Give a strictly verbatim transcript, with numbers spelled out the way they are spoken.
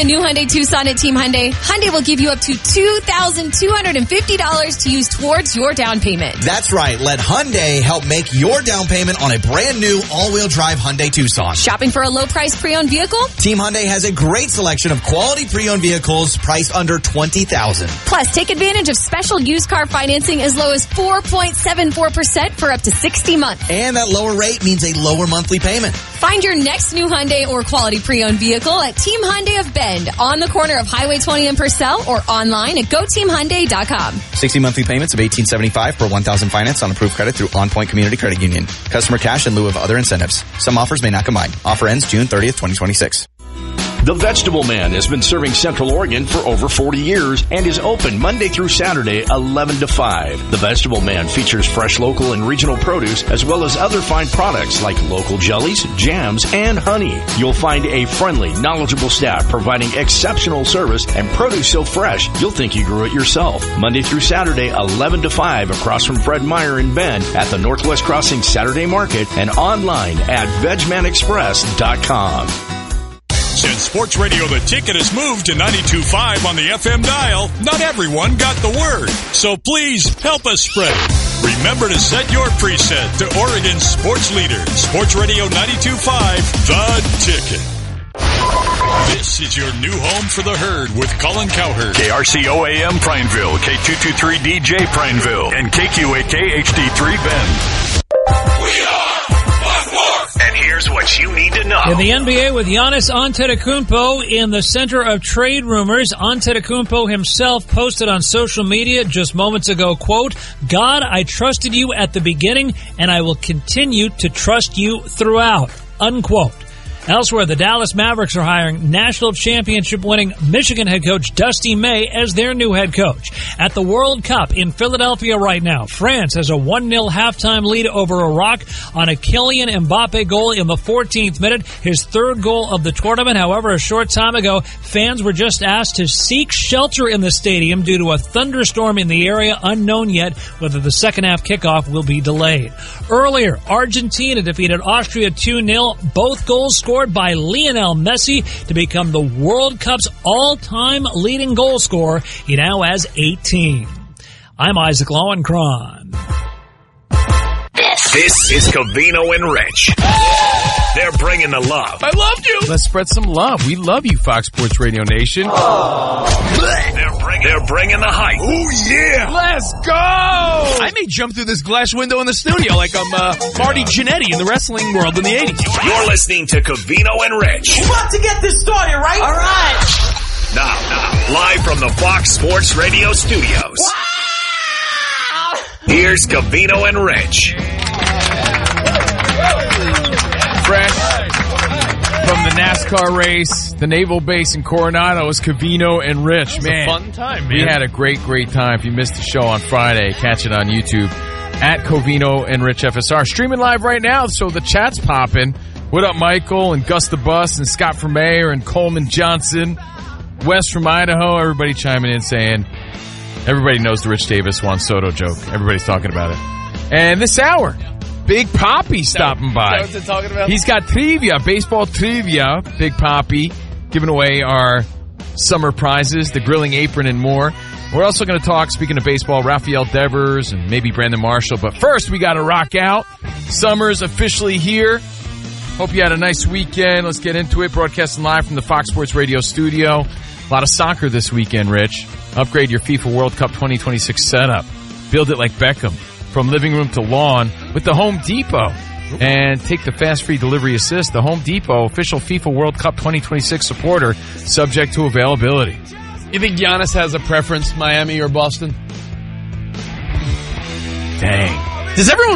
new Hyundai Tucson at Team Hyundai, Hyundai will give you up to two thousand two hundred fifty dollars to use towards your down payment. That's right. Let Hyundai help make your down payment on a brand new all-wheel drive Hyundai Tucson. Shopping for a low-price pre-owned vehicle? Team Hyundai has a great selection of quality pre-owned vehicles priced under twenty thousand dollars. Plus, take advantage of special used car financing as low as four point seven four percent for up to sixty months. And that lower rate means a lower monthly payment. Find your next new Hyundai or quality pre-owned vehicle at Team Hyundai of Bend on the corner of Highway twenty in Purcell or online at go team hyundai dot com. sixty monthly payments of eighteen seventy-five per one thousand finance on approved credit through On Point Community Credit Union. Customer cash in lieu of other incentives. Some offers may not combine. Offer ends June thirtieth, twenty twenty-six. The Vegetable Man has been serving Central Oregon for over forty years and is open Monday through Saturday, eleven to five. The Vegetable Man features fresh local and regional produce as well as other fine products like local jellies, jams, and honey. You'll find a friendly, knowledgeable staff providing exceptional service and produce so fresh you'll think you grew it yourself. Monday through Saturday, eleven to five across from Fred Meyer in Bend at the Northwest Crossing Saturday Market and online at veg man express dot com. Since Sports Radio The Ticket has moved to ninety-two point five on the F M dial, not everyone got the word. So please help us spread it. Remember to set your preset to Oregon's sports leader, Sports Radio ninety-two point five, The Ticket. This is your new home for the herd with Colin Cowherd. K R C O A M Prineville, K two twenty-three D J Prineville, and K Q A K H D three Bend. We are one more. And here's what you need to know. In the N B A with Giannis Antetokounmpo in the center of trade rumors, Antetokounmpo himself posted on social media just moments ago, quote, "God, I trusted you at the beginning, and I will continue to trust you throughout," unquote. Elsewhere, the Dallas Mavericks are hiring national championship-winning Michigan head coach Dusty May as their new head coach. At the World Cup in Philadelphia right now, France has a one nil halftime lead over Iraq on a Kylian Mbappe goal in the fourteenth minute, his third goal of the tournament. However, a short time ago, fans were just asked to seek shelter in the stadium due to a thunderstorm in the area, unknown yet whether the second-half kickoff will be delayed. Earlier, Argentina defeated Austria two nil, both goals scored by Lionel Messi to become the World Cup's all-time leading goal scorer. He now has eighteen. I'm Isaac Lowenkron. This is Covino and Rich. They're bringing the love. I loved you. Let's spread some love. We love you, Fox Sports Radio Nation. They're bringing, they're bringing the hype. Oh, yeah. Let's go. I may jump through this glass window in the studio like I'm uh, Marty Jannetty in the wrestling world in the eighties. You're listening to Covino and Rich. We're about to get this started, right? All right. Now, now, live from the Fox Sports Radio studios. Wow. Here's Covino and Rich. Fresh from the NASCAR race, the naval base in Coronado is Covino and Rich. Man, a fun time, man. We had a great, great time. If you missed the show on Friday, catch it on YouTube at Covino and Rich F S R. Streaming live right now, so the chat's popping. What up, Michael and Gus the Bus and Scott from Mayor and Coleman Johnson, Wes from Idaho. Everybody chiming in saying everybody knows the Rich Davis Juan Soto joke. Everybody's talking about it. And this hour, Big Poppy stopping by. Is that what they're talking about? He's got trivia, baseball trivia. Big Poppy giving away our summer prizes, the grilling apron, and more. We're also going to talk, speaking of baseball, Rafael Devers and maybe Brandon Marshall. But first, we got to rock out. Summer's officially here. Hope you had a nice weekend. Let's get into it. Broadcasting live from the Fox Sports Radio studio. A lot of soccer this weekend, Rich. Upgrade your FIFA World Cup twenty twenty-six setup. Build it like Beckham. From living room to lawn with the Home Depot. And take the fast free delivery assist. The Home Depot, official FIFA World Cup twenty twenty-six supporter, subject to availability. You think Giannis has a preference, Miami or Boston? Dang. Does everyone